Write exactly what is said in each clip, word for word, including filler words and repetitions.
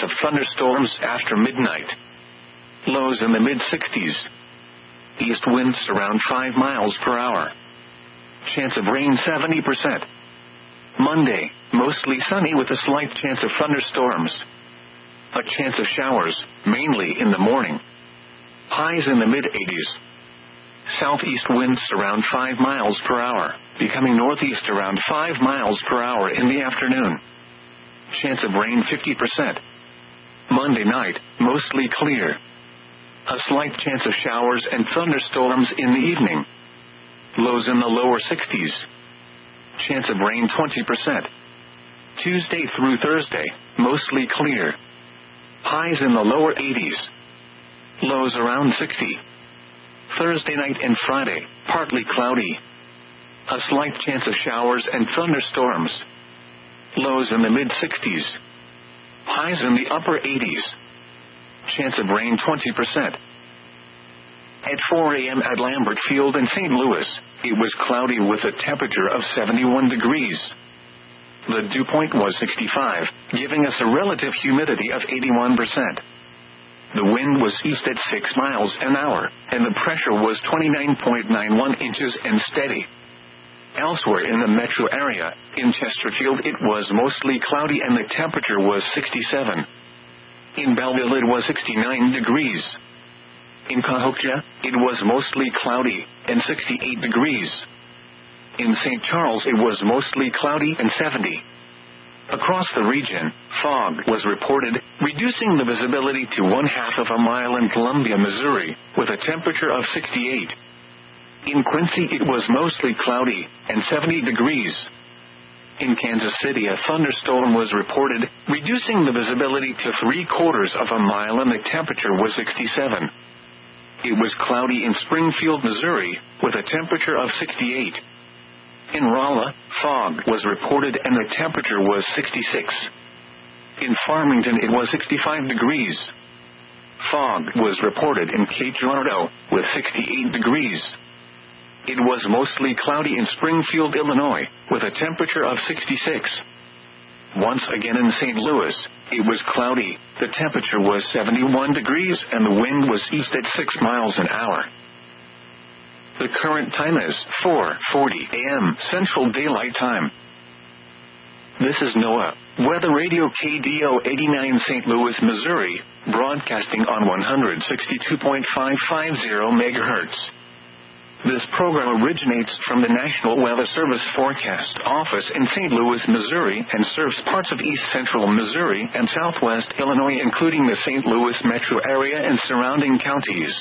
of thunderstorms after midnight. Lows in the mid-sixties. East winds around five miles per hour. Chance of rain seventy percent. Monday, mostly sunny with a slight chance of thunderstorms. A chance of showers, mainly in the morning. Highs in the mid-eighties. Southeast winds around five miles per hour, becoming northeast around five miles per hour in the afternoon. Chance of rain fifty percent. Monday night, mostly clear. A slight chance of showers and thunderstorms in the evening. Lows in the lower sixties. Chance of rain twenty percent. Tuesday through Thursday, mostly clear. Highs in the lower eighties. Lows around sixty. Thursday night and Friday, partly cloudy. A slight chance of showers and thunderstorms. Lows in the mid-sixties. Highs in the upper eighties. Chance of rain twenty percent. At four a.m. at Lambert Field in Saint Louis, it was cloudy with a temperature of seventy-one degrees. The dew point was sixty-five, giving us a relative humidity of eighty-one percent. The wind was east at six miles an hour, and the pressure was twenty-nine point nine one inches and steady. Elsewhere in the metro area, in Chesterfield it was mostly cloudy and the temperature was sixty-seven. In Belleville it was sixty-nine degrees. In Cahokia, it was mostly cloudy, and sixty-eight degrees. In Saint Charles it was mostly cloudy and seventy. Across the region, fog was reported, reducing the visibility to one half of a mile in Columbia, Missouri, with a temperature of sixty-eight. In Quincy it was mostly cloudy, and seventy degrees. In Kansas City a thunderstorm was reported, reducing the visibility to three quarters of a mile and the temperature was sixty-seven. It was cloudy in Springfield, Missouri, with a temperature of sixty-eight. In Rolla, fog was reported and the temperature was sixty-six. In Farmington it was sixty-five degrees. Fog was reported in Cape Girardeau, with sixty-eight degrees. It was mostly cloudy in Springfield, Illinois, with a temperature of sixty-six. Once again in Saint Louis, it was cloudy, the temperature was seventy-one degrees and the wind was east at six miles an hour. The current time is four forty a.m. Central Daylight Time. This is NOAA, Weather Radio K D O eighty-nine Saint Louis, Missouri, broadcasting on one sixty-two point five five zero megahertz. This program originates from the National Weather Service Forecast Office in Saint Louis, Missouri, and serves parts of east central Missouri and southwest Illinois, including the Saint Louis metro area and surrounding counties.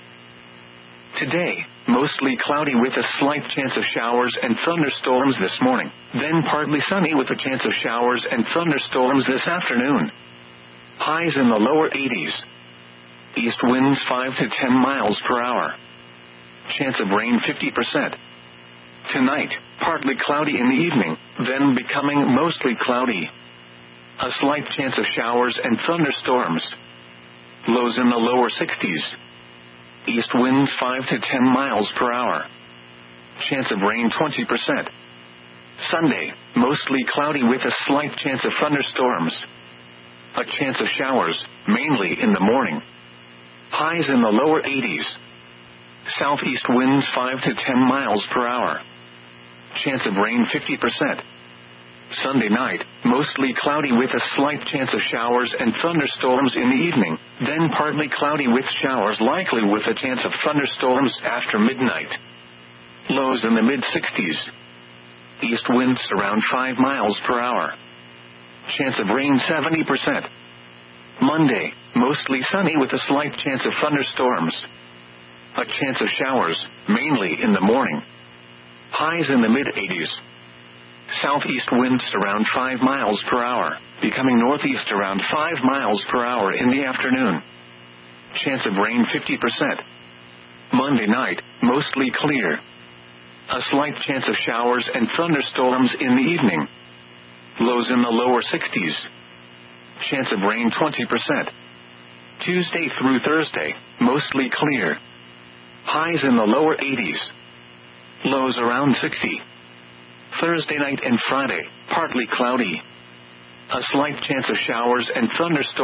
Today, mostly cloudy with a slight chance of showers and thunderstorms this morning, then partly sunny with a chance of showers and thunderstorms this afternoon. Highs in the lower eighties. East winds five to ten miles per hour. Chance of rain fifty percent. Tonight, partly cloudy in the evening, then becoming mostly cloudy. A slight chance of showers and thunderstorms. Lows in the lower sixties. East winds five to ten miles per hour. Chance of rain twenty percent. Sunday, mostly cloudy with a slight chance of thunderstorms. A chance of showers, mainly in the morning. Highs in the lower eighties. Southeast winds five to ten miles per hour. Chance of rain fifty percent. Sunday night, mostly cloudy with a slight chance of showers and thunderstorms in the evening, then partly cloudy with showers likely with a chance of thunderstorms after midnight. Lows in the mid-sixties. East winds around five miles per hour. Chance of rain seventy percent. Monday, mostly sunny with a slight chance of thunderstorms. A chance of showers, mainly in the morning. Highs in the mid-eighties. Southeast winds around five miles per hour, becoming northeast around five miles per hour in the afternoon. Chance of rain fifty percent. Monday night, mostly clear. A slight chance of showers and thunderstorms in the evening. Lows in the lower sixties. Chance of rain twenty percent. Tuesday through Thursday, mostly clear. Highs in the lower eighties. Lows around sixty. Thursday night and Friday, partly cloudy. A slight chance of showers and thunderstorms.